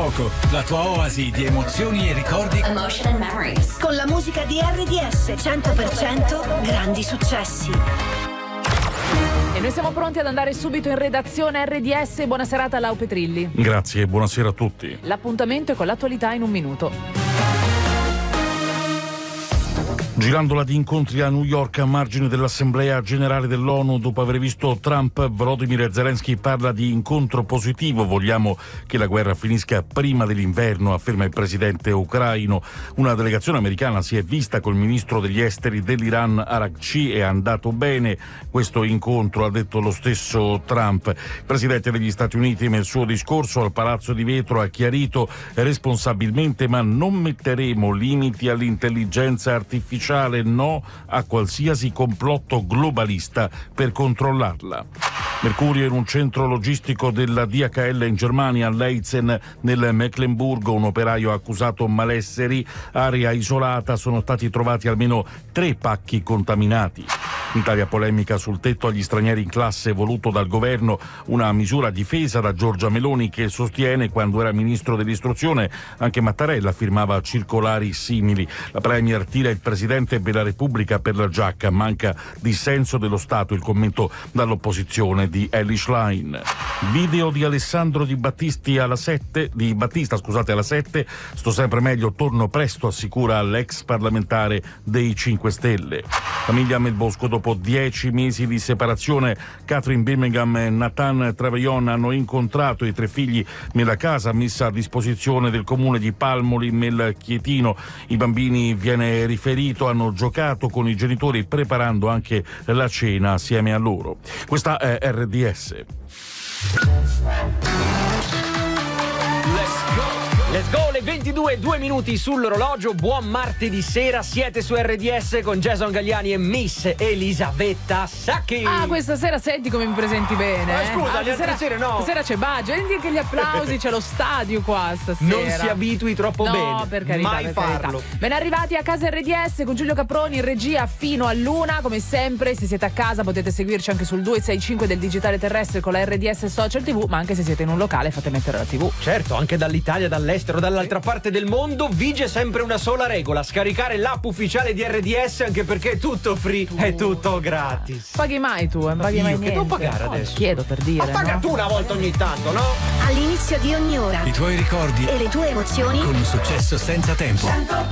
poco, la tua oasi di emozioni e ricordi. Emotion and Memories. Con la musica di RDS 100% grandi successi. E noi siamo pronti ad andare subito in redazione RDS. Buona serata a Lau Petrilli. Grazie, buonasera a tutti. L'appuntamento è con l'attualità in un minuto. Girandola di incontri a New York a margine dell'Assemblea Generale dell'ONU, dopo aver visto Trump, Volodymyr Zelensky parla di incontro positivo. Vogliamo che la guerra finisca prima dell'inverno, afferma il presidente ucraino. Una delegazione americana si è vista col ministro degli esteri dell'Iran Araghchi. È andato bene questo incontro, ha detto lo stesso Trump. Il presidente degli Stati Uniti nel suo discorso al Palazzo di Vetro ha chiarito responsabilmente: ma non metteremo limiti all'intelligenza artificiale, no a qualsiasi complotto globalista per controllarla. Mercurio in un centro logistico della DHL in Germania, a Leitzen nel Mecklenburgo, un operaio accusato malesseri, area isolata, sono stati trovati almeno 3 pacchi contaminati. In Italia polemica sul tetto agli stranieri in classe voluto dal governo, una misura difesa da Giorgia Meloni, che sostiene quando era ministro dell'istruzione anche Mattarella firmava circolari simili. La Premier tira il presidente della Repubblica per la giacca, manca dissenso dello Stato, il commento dall'opposizione di Elly Schlein. Video di Alessandro Di Battista alla 7, sto sempre meglio, torno presto, assicura l'ex parlamentare dei 5 Stelle. Famiglia Melbosco, dopo 10 mesi di separazione, Catherine Birmingham e Nathan Trevelyan hanno incontrato i 3 figli nella casa messa a disposizione del comune di Palmoli nel Chietino. I bambini, viene riferito, hanno giocato con i genitori preparando anche la cena assieme a loro. Questa è RDS. Let's go, le 22, 2 minuti sull'orologio. Buon martedì sera, siete su RDS con Jason Gagliani e Miss Elisabetta Sacchi. Ah, questa sera senti come mi presenti bene. Scusa, le altre sere no. Stasera c'è Baggio, senti anche gli applausi, c'è lo stadio qua stasera. Non si abitui troppo bene. No, per carità, mai farlo. Ben arrivati a casa RDS con Giulio Caproni in regia fino all'1. Come sempre, se siete a casa potete seguirci anche sul 265 del digitale terrestre con la RDS Social TV, ma anche se siete in un locale fate mettere la TV. Certo, anche dall'Italia, dall'estero, dall'altra parte del mondo vige sempre una sola regola: scaricare l'app ufficiale di RDS, anche perché è tutto free, è tutto gratis. Paghi mai tu? Non paghi mai Io niente. che devo pagare adesso? Chiedo per dire. Ma paga tu una volta ogni tanto, no? All'inizio di ogni ora I tuoi ricordi e le tue emozioni con un successo senza tempo. 100%